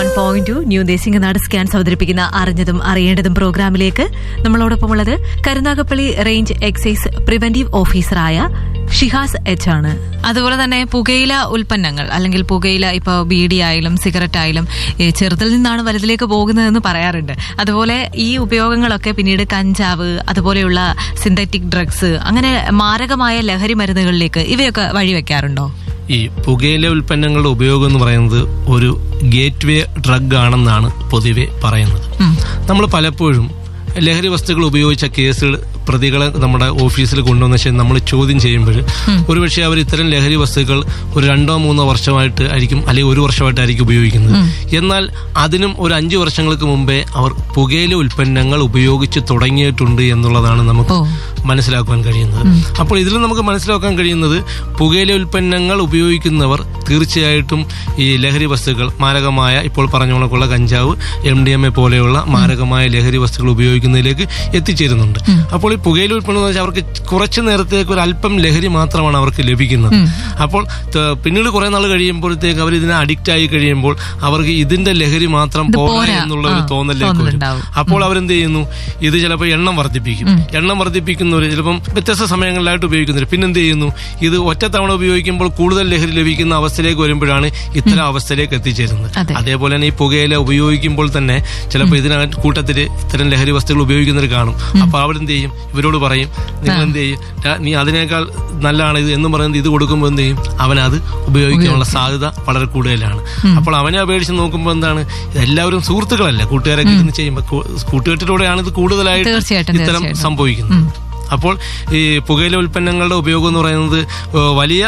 91.2 new Desinganad scans അവതരിപ്പിക്കുന്ന അറിഞ്ഞതും അറിയേണ്ടതും പ്രോഗ്രാമിലേക്ക് നമ്മളോടൊപ്പമുള്ളത് Karunagappally range excise preventive ഓഫീസറായ ഷിഹാസ് എച്ച് ആണ്. അതുപോലെ തന്നെ പുകയില ഉൽപ്പന്നങ്ങൾ അല്ലെങ്കിൽ പുകയില ഇപ്പോൾ ബീഡി ആയാലും സിഗരറ്റ് ആയാലും ചെറുതിൽ നിന്നാണ് വലുതിലേക്ക് പോകുന്നതെന്ന് പറയാറുണ്ട്. അതുപോലെ ഈ ഉപയോഗങ്ങളൊക്കെ പിന്നീട് കഞ്ചാവ്, അതുപോലെയുള്ള സിന്തറ്റിക് ഡ്രഗ്സ്, അങ്ങനെ മാരകമായ ലഹരി മരുന്നുകളിലേക്ക് ഇവയൊക്കെ വഴിവെക്കാറുണ്ടോ? ഈ പുകയില ഉൽപ്പന്നങ്ങളുടെ ഉപയോഗം എന്ന് പറയുന്നത് ഒരു ഗേറ്റ് വേ ഡ്രഗ് ആണെന്നാണ് പൊതുവെ പറയുന്നത്. നമ്മൾ പലപ്പോഴും ലഹരി വസ്തുക്കൾ ഉപയോഗിച്ച കേസുകൾ പ്രതികളെ നമ്മുടെ ഓഫീസിൽ കൊണ്ടുവന്ന ശേഷം നമ്മൾ ചോദ്യം ചെയ്യുമ്പോൾ ഒരുപക്ഷെ അവർ ഇത്തരം ലഹരി വസ്തുക്കൾ ഒരു 2-3 വർഷമായിട്ട് ആയിരിക്കും, അല്ലെങ്കിൽ 1 വർഷമായിട്ടായിരിക്കും ഉപയോഗിക്കുന്നത്. എന്നാൽ അതിനും ഒരു 5 വർഷങ്ങൾക്ക് മുമ്പേ അവർ പുകയില ഉൽപ്പന്നങ്ങൾ ഉപയോഗിച്ച് തുടങ്ങിയിട്ടുണ്ട് എന്നുള്ളതാണ് നമുക്ക് മനസ്സിലാക്കാൻ കഴിയുന്നത്. അപ്പോൾ ഇതിൽ നമുക്ക് മനസ്സിലാക്കാൻ കഴിയുന്നത് പുകയില ഉൽപ്പന്നങ്ങൾ ഉപയോഗിക്കുന്നവർ തീർച്ചയായിട്ടും ഈ ലഹരി വസ്തുക്കൾ മാരകമായ, ഇപ്പോൾ പറഞ്ഞ കണക്കുള്ള കഞ്ചാവ്, MDMA പോലെയുള്ള മാരകമായ ലഹരി വസ്തുക്കൾ ഉപയോഗിക്കുന്നതിലേക്ക് എത്തിച്ചേരുന്നുണ്ട്. അപ്പോൾ ഈ പുകയില ഉൽപ്പന്നം എന്ന് വെച്ചാൽ അവർക്ക് കുറച്ചു നേരത്തേക്ക് ഒരു അല്പം ലഹരി മാത്രമാണ് അവർക്ക് ലഭിക്കുന്നത്. അപ്പോൾ പിന്നീട് കുറെ നാൾ കഴിയുമ്പോഴത്തേക്ക് അവർ ഇതിനെ അഡിക്റ്റ് ആയി കഴിയുമ്പോൾ അവർക്ക് ഇതിന്റെ ലഹരി മാത്രം പോരാ എന്നുള്ള ഒരു തോന്നലേക്ക് വരും. അപ്പോൾ അവരെന്ത് ചെയ്യുന്നു, ഇത് ചിലപ്പോൾ എണ്ണം വർദ്ധിപ്പിക്കുന്നവർ ചിലപ്പം വ്യത്യസ്ത സമയങ്ങളിലായിട്ട് ഉപയോഗിക്കുന്നവർ പിന്നെന്ത് ചെയ്യുന്നു, ഇത് ഒറ്റത്തവണ ഉപയോഗിക്കുമ്പോൾ കൂടുതൽ ലഹരി ലഭിക്കുന്ന അവസ്ഥയിലേക്ക് വരുമ്പോഴാണ് ഇത്തരം അവസ്ഥയിലേക്ക് എത്തിച്ചേരുന്നത്. അതേപോലെ തന്നെ ഈ പുകയില ഉപയോഗിക്കുമ്പോൾ തന്നെ ചിലപ്പോൾ ഇതിനകത്ത് കൂട്ടത്തിൽ ഇത്തരം ലഹരി വസ്തുക്കൾ ഉപയോഗിക്കുന്നവർ കാണും. അപ്പൊ അവരെന്ത് ചെയ്യും, ഇവരോട് പറയും, നിങ്ങൾ എന്ത് ചെയ്യും, നീ അതിനേക്കാൾ നല്ലതാണ് ഇത് എന്ന് പറയുന്നത് ഇത് കൊടുക്കുമ്പോൾ എന്ത് ചെയ്യും, അവനത് ഉപയോഗിക്കാനുള്ള സാധ്യത വളരെ കൂടുതലാണ്. അപ്പോൾ അവനെ അപേക്ഷിച്ച് നോക്കുമ്പോൾ എന്താണ്, എല്ലാവരും സുഹൃത്തുക്കളല്ല, കൂട്ടുകാരൊക്കെ ഇരുന്ന് ചെയ്യുമ്പോൾ കൂട്ടുകെട്ടിലൂടെയാണ് ഇത് കൂടുതലായിട്ട് ഇത്തരം സംഭവിക്കുന്നത്. അപ്പോൾ ഈ പുകയില ഉൽപ്പന്നങ്ങളുടെ ഉപയോഗം എന്ന് പറയുന്നത് വലിയ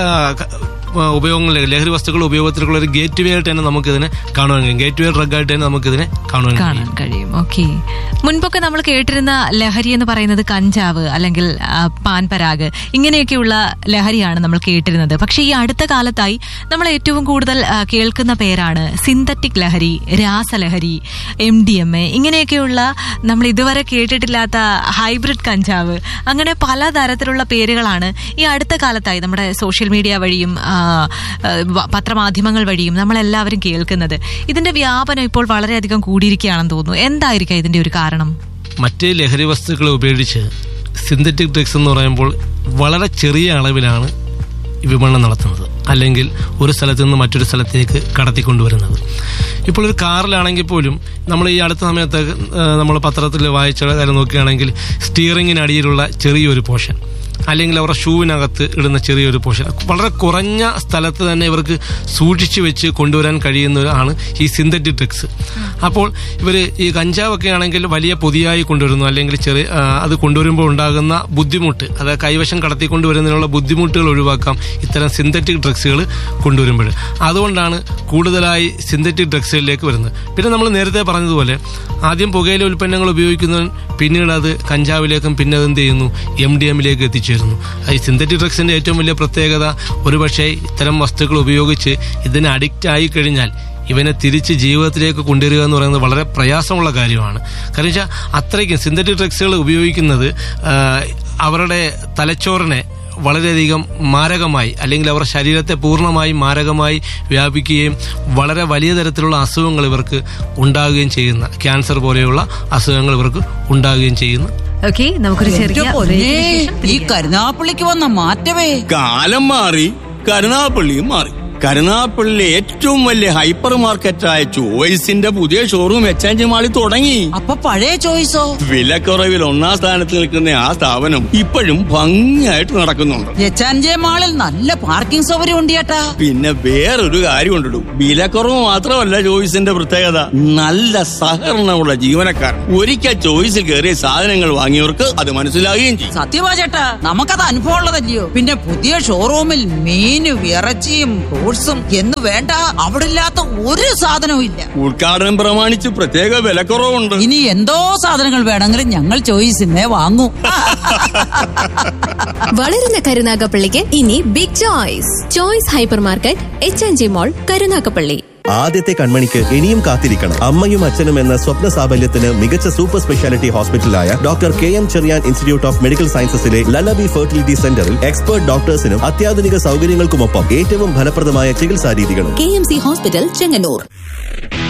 ഉപയോഗങ്ങൾ, ലഹരി വസ്തുക്കളുടെ ഉപയോഗത്തിലുള്ള ഒരു ഗേറ്റ് വേ ആയിട്ട് തന്നെ നമുക്കിതിനെ കാണുവാൻ കഴിയും. ഗേറ്റ് വേ ഡ്രഗ് ആയിട്ട് തന്നെ നമുക്കിതിനെ കാണാൻ കഴിയും. ഓക്കെ, മുൻപൊക്കെ നമ്മൾ കേട്ടിരുന്ന ലഹരി എന്ന് പറയുന്നത് കഞ്ചാവ് അല്ലെങ്കിൽ പാൻ പരാഗ്, ഇങ്ങനെയൊക്കെയുള്ള ലഹരിയാണ് നമ്മൾ കേട്ടിരുന്നത്. പക്ഷെ ഈ അടുത്ത കാലത്തായി നമ്മൾ ഏറ്റവും കൂടുതൽ കേൾക്കുന്ന പേരാണ് സിന്തറ്റിക് ലഹരി, രാസലഹരി, MDMA, ഇങ്ങനെയൊക്കെയുള്ള നമ്മൾ ഇതുവരെ കേട്ടിട്ടില്ലാത്ത ഹൈബ്രിഡ് കഞ്ചാവ്, അങ്ങനെ പലതരത്തിലുള്ള പേരുകളാണ് ഈ അടുത്ത കാലത്തായി നമ്മുടെ സോഷ്യൽ മീഡിയ വഴിയും പത്രമാധ്യമങ്ങൾ വഴിയും നമ്മളെല്ലാവരും കേൾക്കുന്നത്. ഇതിന്റെ വ്യാപനം ഇപ്പോൾ വളരെയധികം കൂടിയിരിക്കുകയാണെന്ന് തോന്നുന്നു. എന്തായിരിക്കും ഇതിന്റെ ഒരു കാരണം? മറ്റേ ലഹരി വസ്തുക്കളെ ഉപേക്ഷിച്ച് സിന്തറ്റിക് ഡ്രഗ്സ് എന്ന് പറയുമ്പോൾ വളരെ ചെറിയ അളവിലാണ് വിപണനം നടത്തുന്നത്, അല്ലെങ്കിൽ ഒരു സ്ഥലത്ത് നിന്ന് മറ്റൊരു സ്ഥലത്തേക്ക് കടത്തിക്കൊണ്ടുവരുന്നത്. ഇപ്പോൾ ഒരു കാറിലാണെങ്കിൽ പോലും നമ്മൾ ഈ അടുത്ത സമയത്ത് നമ്മൾ പത്രത്തിൽ വായിച്ച കാര്യം നോക്കുകയാണെങ്കിൽ സ്റ്റിയറിങ്ങിനടിയിലുള്ള ചെറിയൊരു പോർഷൻ, അല്ലെങ്കിൽ അവരുടെ ഷൂവിനകത്ത് ഇടുന്ന ചെറിയൊരു പോർഷൻ, വളരെ കുറഞ്ഞ സ്ഥലത്ത് തന്നെ ഇവർക്ക് സൂക്ഷിച്ചു വെച്ച് കൊണ്ടുവരാൻ കഴിയുന്നതാണ് ഈ സിന്തറ്റിക് ഡ്രഗ്സ്. അപ്പോൾ ഇവർ ഈ കഞ്ചാവൊക്കെ ആണെങ്കിൽ വലിയ പൊതിയായി കൊണ്ടുവരുന്നു, അല്ലെങ്കിൽ അത് കൊണ്ടുവരുമ്പോൾ ഉണ്ടാകുന്ന ബുദ്ധിമുട്ട്, അത് കൈവശം കടത്തിക്കൊണ്ടുവരുന്നതിനുള്ള ബുദ്ധിമുട്ടുകൾ ഒഴിവാക്കാം ഇത്തരം സിന്തറ്റിക് ഡ്രഗ്സുകൾ കൊണ്ടുവരുമ്പോൾ. അതുകൊണ്ടാണ് കൂടുതലായി സിന്തറ്റിക് ഡ്രഗ്സുകളിലേക്ക് വരുന്നത്. പിന്നെ നമ്മൾ നേരത്തെ പറഞ്ഞതുപോലെ ആദ്യം പുകയില ഉൽപ്പന്നങ്ങൾ ഉപയോഗിക്കുന്നവൻ പിന്നീട് അത് കഞ്ചാവിലേക്കും പിന്നെ അതെന്ത് ചെയ്യുന്നു, MDMA എത്തിച്ചേരുന്നു. ഈ സിന്തറ്റിക് ഡ്രഗ്സിന്റെ ഏറ്റവും വലിയ പ്രത്യേകത ഒരുപക്ഷെ ഇത്തരം വസ്തുക്കൾ ഉപയോഗിച്ച് ഇതിന് അഡിക്റ്റ് ആയി കഴിഞ്ഞാൽ ഇവനെ തിരിച്ച് ജീവിതത്തിലേക്ക് കൊണ്ടുവരിക എന്ന് പറയുന്നത് വളരെ പ്രയാസമുള്ള കാര്യമാണ്. കാരണം വെച്ചാൽ അത്രയ്ക്കും സിന്തറ്റിക് ഡ്രഗ്സുകൾ ഉപയോഗിക്കുന്നത് അവരുടെ തലച്ചോറിനെ വളരെയധികം മാരകമായി, അല്ലെങ്കിൽ അവരുടെ ശരീരത്തെ പൂർണ്ണമായി മാരകമായി വ്യാപിക്കുകയും വളരെ വലിയ തരത്തിലുള്ള അസുഖങ്ങൾ ഇവർക്ക് ഉണ്ടാകുകയും ചെയ്യുന്ന, ക്യാൻസർ പോലെയുള്ള അസുഖങ്ങൾ ഇവർക്ക് ഉണ്ടാകുകയും ചെയ്യുന്നു. നമുക്കൊരു ചെറിയ ഈ കരുനാഗപ്പള്ളിക്ക് വന്ന മാറ്റമേ, കാലം മാറി, കരുനാഗപ്പള്ളിയും മാറി. കരുനാഗപ്പള്ളിയിലെ ഏറ്റവും വലിയ ഹൈപ്പർ മാർക്കറ്റായ ചോയ്സിന്റെ പുതിയ ഷോറൂം എച്ച് മാളിൽ തുടങ്ങി. അപ്പൊ പഴയ ചോയ്സോ? വിലക്കുറവിൽ 1ാം സ്ഥാനത്ത് നിൽക്കുന്ന ആ സ്ഥാപനം ഇപ്പോഴും ഭംഗിയായിട്ട് നടക്കുന്നുണ്ട്. എച്ച് മാളിൽ നല്ല പാർക്കിംഗ് സൗകര്യം ഉണ്ട് ചേട്ടാ. പിന്നെ വേറൊരു കാര്യം കൊണ്ടിടും, വിലക്കുറവ് മാത്രമല്ല ചോയ്സിന്റെ പ്രത്യേകത, നല്ല സഹകരണമുള്ള ജീവനക്കാർ. ഒരിക്കൽ ചോയ്സിൽ കയറിയ സാധനങ്ങൾ വാങ്ങിയവർക്ക് അത് മനസ്സിലാകുകയും ചെയ്യും. സത്യമാ ചേട്ടാ, നമുക്കത് അനുഭവം ഉള്ളതല്ലയോ. പിന്നെ പുതിയ ഷോറൂമിൽ മീനും ഇറച്ചിയും ഫ്രൂട്ട്സും എന്ന് വേണ്ട, അവിടെ ഇല്ലാത്ത ഒരു സാധനവും ഇല്ല. ഉദ്ഘാടനം പ്രമാണിച്ച് പ്രത്യേക വിലക്കുറവുണ്ട്. ഇനി എന്തോ സാധനങ്ങൾ വേണമെങ്കിലും ഞങ്ങൾ ചോയ്സിനെ വാങ്ങും. വളരുന്ന കരുനാഗപ്പള്ളിക്ക് ഇനി big choice hyper market HNG മോൾ കരുനാഗപ്പള്ളി. ആദ്യത്തെ കൺമണിക്ക് ഇനിയും കാത്തിരിക്കണം. അമ്മയും അച്ഛനും എന്ന സ്വപ്ന സാഫല്യത്തിന് മികച്ച super speciality ഹോസ്പിറ്റലായ doctor KM Cherian institute of medical സയൻസസിലെ lullaby fertility സെന്ററിൽ എക്സ്പേർട്ട് ഡോക്ടേഴ്സിനും അത്യാധുനിക സൗകര്യങ്ങൾക്കുമൊപ്പം ഏറ്റവും ഫലപ്രദമായ ചികിത്സാ രീതികളും. KMC hospital, Chengannur.